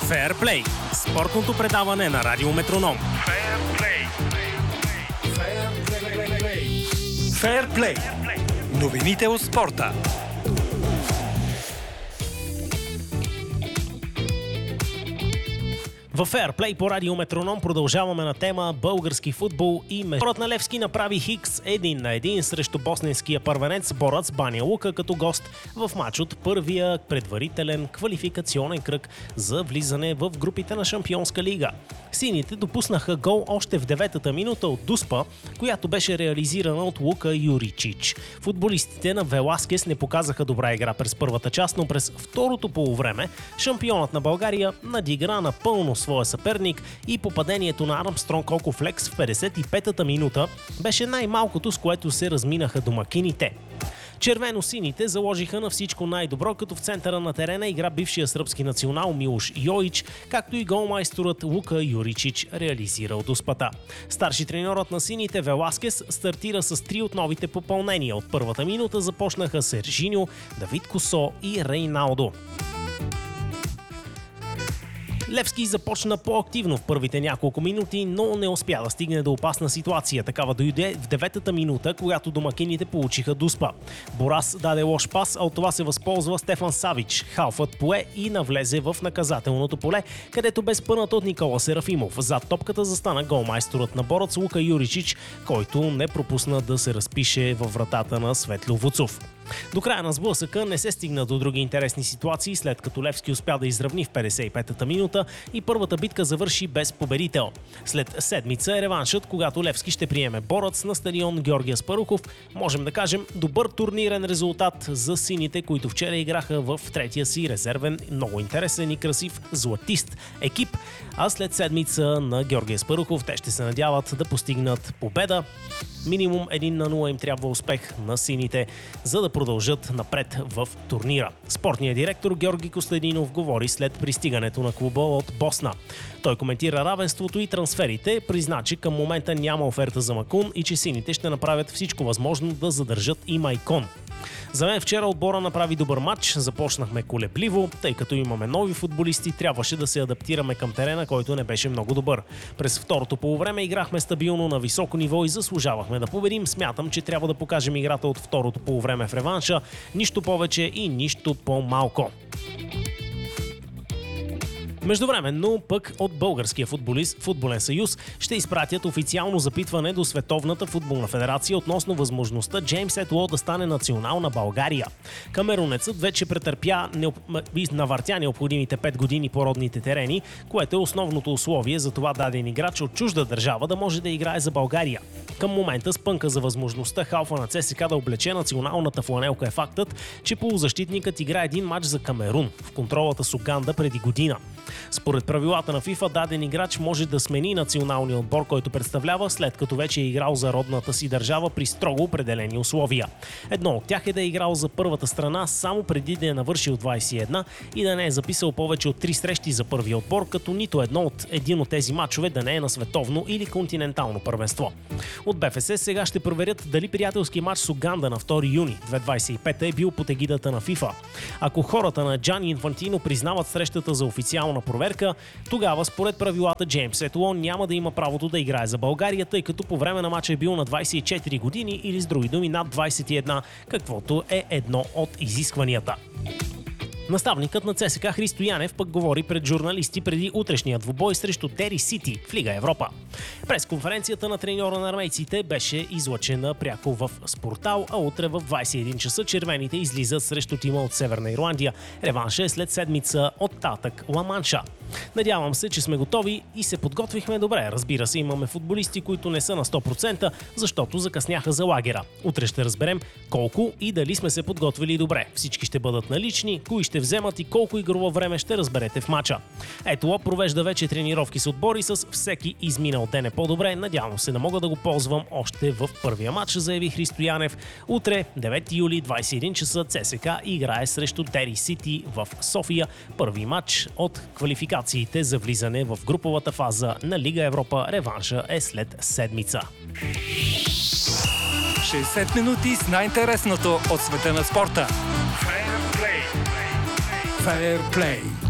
Феърплей – спортното предаване на Радио Метроном. Феърплей. Новините от спорта. В Феърплей по Радио Метроном продължаваме на тема български футбол и Отборът на Левски направи хикс 1-1 срещу босненския първенец Борац Баня Лука като гост в мач от първия предварителен квалификационен кръг за влизане в групите на Шампионска лига. Сините допуснаха гол още в 9-та минута от Дуспа, която беше реализирана от Лука Юричич. Футболистите на Веласкес не показаха добра игра през първата част, но през второто полувреме шампионът на България надигра напълно своя съперник и попадението на Армстронг Окофлекс в 55-та минута беше най-малкото, с което се разминаха домакините. Червено-сините заложиха на всичко най-добро, като в центъра на терена игра бившия сръбски национал Милош Йоич, както и голмайсторът Лука Юричич реализира от Дуспата. Старши треньорът на сините Веласкес стартира с 3 от новите попълнения. От първата минута започнаха Сержиньо, Давид Косо и Рейналдо. Левски започна по-активно в първите няколко минути, но не успя да стигне до опасна ситуация. Такава дойде в 9-та минута, когато домакините получиха Дуспа. Борас даде лош пас, а от това се възползва Стефан Савич. Халфът пое и навлезе в наказателното поле, където бе спънат от Никола Серафимов. Зад топката застана голмайсторът на Борац Лука Юричич, който не пропусна да се разпише във вратата на Светло Вуцов. До края на сблъсъка не се стигна до други интересни ситуации, след като Левски успя да изравни в 55-та минута и първата битка завърши без победител. След седмица е реваншът, когато Левски ще приеме Борац на стадион Георги Аспарухов. Можем да кажем добър турнирен резултат за сините, които вчера играха в третия си резервен, много интересен и красив златист екип, а след седмица на Георги Аспарухов те ще се надяват да постигнат победа. Минимум 1-0 им трябва успех на сините, за да продължат напред в турнира. Спортният директор Георги Костадинов говори след пристигането на клуба от Босна. Той коментира равенството и трансферите, призна, че към момента няма оферта за Макун и че сините ще направят всичко възможно да задържат и Майкон. За мен вчера отбора направи добър матч, започнахме колебливо, тъй като имаме нови футболисти, трябваше да се адаптираме към терена, който не беше много добър. През второто полувреме играхме стабилно на високо ниво и заслужавахме да победим. Смятам, че трябва да покажем играта от второто полувреме в реванша, нищо повече и нищо по-малко. Междувременно пък от Българския футболен съюз ще изпратят официално запитване до Световната футболна федерация относно възможността Джеймс Етло да стане национал на България. Камерунецът вече навъртя необходимите 5 години по родните терени, което е основното условие за това даден играч от чужда държава да може да играе за България. Към момента спънка за възможността халфа на ЦСКА да облече националната фланелка е фактът, че полузащитникът играе един матч за Камерун в контролата с Уганда преди година. Според правилата на FIFA, даден играч може да смени националния отбор, който представлява, след като вече е играл за родната си държава при строго определени условия. Едно от тях е да е играл за първата страна само преди да е навършил 21 и да не е записал повече от 3 срещи за първия отбор, като нито един от тези мачове да не е на световно или континентално първенство. От БФС сега ще проверят дали приятелски мач с Уганда на 2 юни 2025 е бил под егидата на FIFA. Ако хората на Джани Инфантино признават срещата за официална проверка, тогава според правилата Джеймс Етло няма да има правото да играе за България, тъй като по време на мача е бил на 24 години или с други думи над 21, каквото е едно от изискванията. Наставникът на ЦСКА Христо Янев пък говори пред журналисти преди утрешния двубой срещу Дери Сити в Лига Европа. Пресконференцията на треньора на армейците беше излъчена пряко в Спортал, а утре в 21 часа червените излизат срещу тима от Северна Ирландия. Реванша е след седмица от Татък Ла Манша. Надявам се, че сме готови и се подготвихме добре. Разбира се, имаме футболисти, които не са на 100%, защото закъсняха за лагера. Утре ще разберем колко и дали сме се подготвили добре. Всички ще бъдат налични, кои ще вземат и колко игрово време ще разберете в мача. Етло провежда вече тренировки с отбори с всеки изминал ден е по-добре. Надявам се да мога да го ползвам още в първия матч, заяви Христо Янев. Утре, 9 юли, 21 часа, ЦСКА играе срещу Дери Сити в София. Първи матч от квалификациите за влизане в груповата фаза на Лига Европа. Реванша е след седмица. 60 минути с най-интересното от света на спорта. Fair Play.